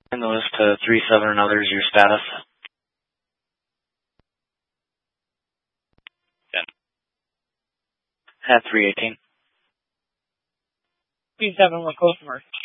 And the list to 37 and others, your status. 10. At 318. 37 with customer.